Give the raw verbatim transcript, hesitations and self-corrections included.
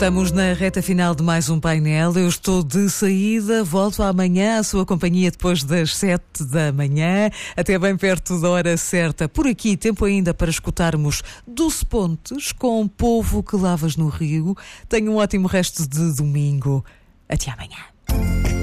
Estamos na reta final de mais um painel. Eu estou de saída, volto amanhã à sua companhia depois das sete da manhã, até bem perto da hora certa. Por aqui, tempo ainda para escutarmos Dulce Pontes com Povo que Lavas no Rio. Tenha um ótimo resto de domingo. Até amanhã.